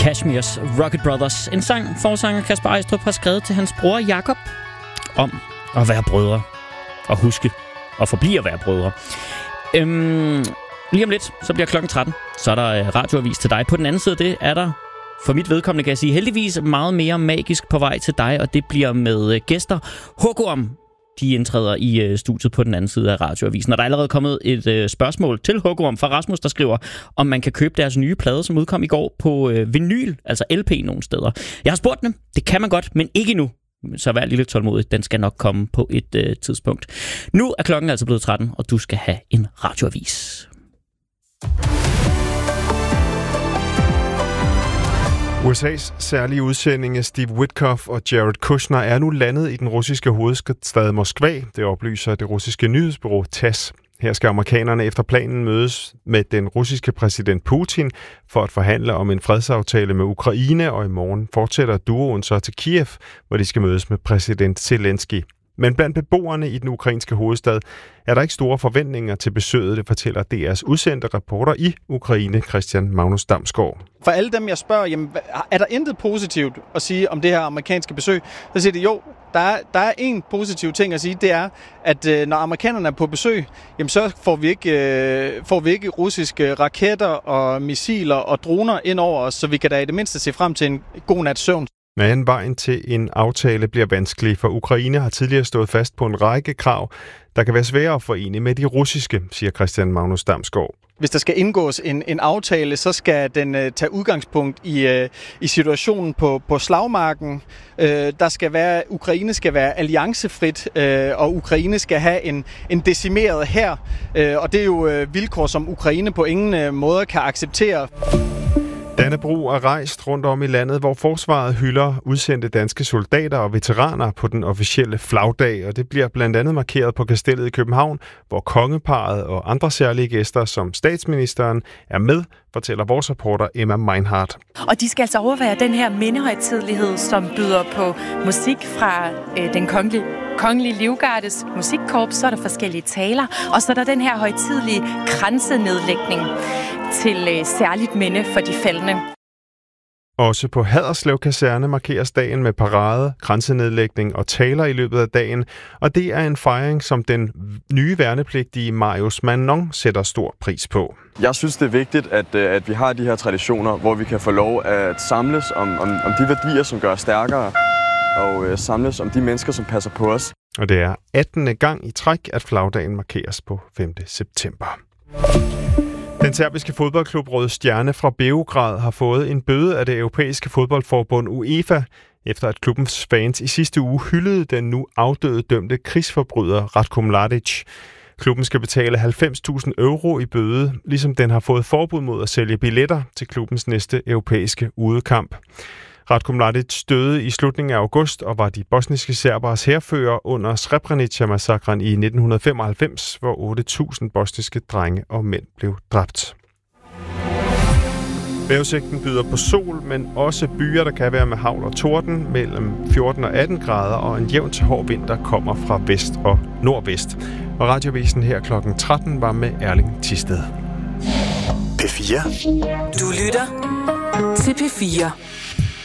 Kashmirs Rocket Brothers. En sang, forsanger Kasper Eistrup har skrevet til hans bror Jakob om at være brødre. Og huske at forblive at være brødre. Lige om lidt, så bliver klokken 13. Så er der radioavis til dig. På den anden side af det er der, for mit vedkommende kan jeg sige, heldigvis meget mere magisk på vej til dig. Og det bliver med gæster. Hugorm, de indtræder i studiet på den anden side af radioavisen. Og der er allerede kommet et spørgsmål til Hugorm fra Rasmus, der skriver, om man kan købe deres nye plade, som udkom i går på vinyl, altså LP nogle steder. Jeg har spurgt dem. Det kan man godt, men ikke endnu. Så vær lidt tålmodig. Den skal nok komme på et tidspunkt. Nu er klokken altså blevet 13, og du skal have en radioavis. USA's særlige udsendinge Steve Witkoff og Jared Kushner er nu landet i den russiske hovedstad Moskva. Det oplyser det russiske nyhedsbureau TASS. Her skal amerikanerne efter planen mødes med den russiske præsident Putin for at forhandle om en fredsaftale med Ukraine, og i morgen fortsætter duoen så til Kiev, hvor de skal mødes med præsident Zelensky. Men blandt beboerne i den ukrainske hovedstad er der ikke store forventninger til besøget, det fortæller DR's udsendte reporter i Ukraine, Christian Magnus Damsgaard. For alle dem, jeg spørger, jamen, er der intet positivt at sige om det her amerikanske besøg? Så siger de, jo, der er en positiv ting at sige, det er, at når amerikanerne er på besøg, jamen, så får vi ikke russiske raketter og missiler og droner ind over os, så vi kan da i det mindste se frem til en god nats søvn. Men vejen til en aftale bliver vanskelig, for Ukraine har tidligere stået fast på en række krav, der kan være svære at forene med de russiske, siger Christian Magnus Damsgaard. Hvis der skal indgås en aftale, så skal den tage udgangspunkt i situationen på slagmarken. Ukraine skal være alliancefrit, og Ukraine skal have en decimeret hær. Og det er jo vilkår, som Ukraine på ingen måde kan acceptere. Dannebrog er rejst rundt om i landet, hvor forsvaret hylder udsendte danske soldater og veteraner på den officielle flagdag, og det bliver blandt andet markeret på Kastellet i København, hvor kongeparret og andre særlige gæster som statsministeren er med, fortæller vores reporter Emma Meinhardt. Og de skal altså overvære den her mindehøjtidelighed, som byder på musik fra den kongelige livgardes musikkorps, så er der forskellige taler, og så er der den her højtidelige kransenedlægning til særligt minde for de faldne. Også på Haderslev Kaserne markeres dagen med parade, kransenedlægning og taler i løbet af dagen, og det er en fejring, som den nye værnepligtige Marius Manon sætter stor pris på. Jeg synes, det er vigtigt, at vi har de her traditioner, hvor vi kan få lov at samles om de værdier, som gør os stærkere, og samles om de mennesker, som passer på os. Og det er 18. gang i træk, at flagdagen markeres på 5. september. Den serbiske fodboldklub Røde Stjerne fra Beograd har fået en bøde af det europæiske fodboldforbund UEFA, efter at klubbens fans i sidste uge hyldede den nu afdøde dømte krigsforbryder Ratko Mladic. Klubben skal betale 90.000 euro i bøde, ligesom den har fået forbud mod at sælge billetter til klubbens næste europæiske udekamp. Ratko Mladic døde i slutningen af august og var de bosniske serberes hærfører under Srebrenica-massakren i 1995, hvor 8.000 bosniske drenge og mænd blev dræbt. Vejrudsigten byder på sol, men også byer, der kan være med hagl og torden mellem 14 og 18 grader, og en jævn til hård vind, der kommer fra vest og nordvest. Og radiovisen her kl. 13 var med Erling Thisted. P4. Du lytter til P4.